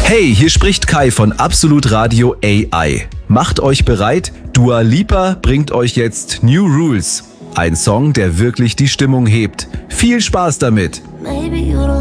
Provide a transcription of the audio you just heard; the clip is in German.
Hey, hier spricht Kai von Absolut Radio AI. Macht euch bereit, Dua Lipa bringt euch jetzt New Rules. Ein Song, der wirklich die Stimmung hebt. Viel Spaß damit!